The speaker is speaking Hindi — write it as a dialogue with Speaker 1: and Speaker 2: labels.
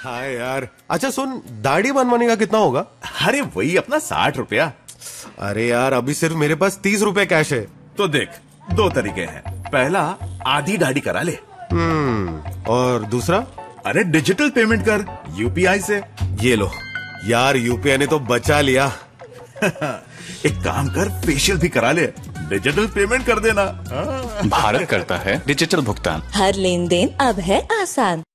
Speaker 1: हाँ यार, अच्छा सुन, दाढ़ी बनवाने का कितना होगा?
Speaker 2: अरे वही अपना 60 रुपया।
Speaker 1: अरे यार, अभी सिर्फ मेरे पास 30 रुपए कैश है।
Speaker 2: तो देख, दो तरीके हैं। पहला, आधी दाढ़ी करा ले।
Speaker 1: और दूसरा?
Speaker 2: अरे डिजिटल पेमेंट कर यूपीआई से।
Speaker 1: ये लो यार, यूपीआई ने तो बचा लिया।
Speaker 2: एक काम कर, फेशियल भी करा ले, डिजिटल पेमेंट कर देना।
Speaker 3: भारत करता है डिजिटल भुगतान।
Speaker 4: हर लेन देन अब है आसान।